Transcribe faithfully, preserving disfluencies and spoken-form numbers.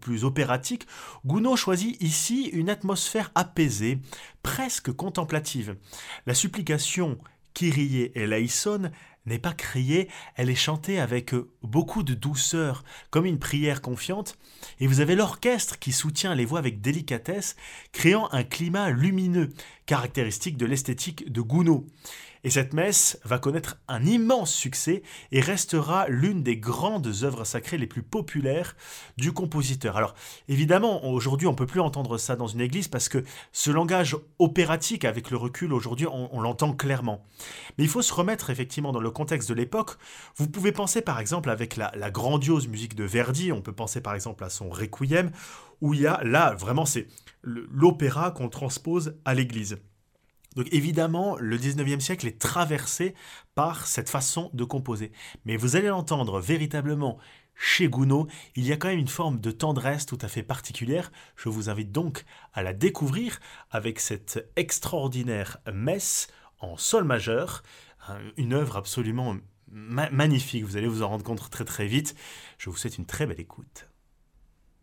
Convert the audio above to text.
plus opératique, Gounod choisit ici une atmosphère apaisée, presque contemplative. La supplication Kyrie eleison n'est pas criée, elle est chantée avec beaucoup de douceur, comme une prière confiante, et vous avez l'orchestre qui soutient les voix avec délicatesse, créant un climat lumineux, caractéristique de l'esthétique de Gounod. Et cette messe va connaître un immense succès et restera l'une des grandes œuvres sacrées les plus populaires du compositeur. Alors évidemment, aujourd'hui on ne peut plus entendre ça dans une église parce que ce langage opératique, avec le recul aujourd'hui, on, on l'entend clairement. Mais il faut se remettre effectivement dans le contexte de l'époque. Vous pouvez penser par exemple avec la, la grandiose musique de Verdi, on peut penser par exemple à son Requiem, où il y a là vraiment c'est l'opéra qu'on transpose à l'église. Donc évidemment, le dix-neuvième siècle est traversé par cette façon de composer. Mais vous allez l'entendre véritablement chez Gounod, il y a quand même une forme de tendresse tout à fait particulière. Je vous invite donc à la découvrir avec cette extraordinaire messe en sol majeur, une œuvre absolument ma- magnifique. Vous allez vous en rendre compte très très vite. Je vous souhaite une très belle écoute.